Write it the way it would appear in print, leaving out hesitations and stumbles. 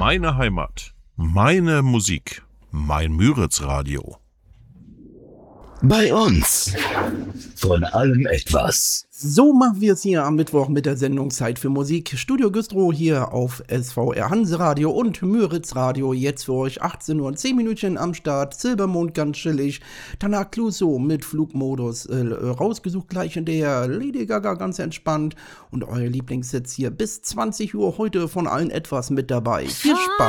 meine Heimat, meine Musik, mein Müritz-Radio. Bei uns von allem etwas. So machen wir es hier am Mittwoch mit der Sendung Zeit für Musik. Studio Güstrow hier auf SVR Hanseradio und Müritz Radio. Jetzt für euch 18 Uhr und 10 Minütchen am Start. Silbermond ganz chillig. Tanaka Cluso mit Flugmodus rausgesucht gleich in der Lady Gaga ganz entspannt. Und euer Lieblingssitz hier bis 20 Uhr heute von allen etwas mit dabei. Viel Spaß!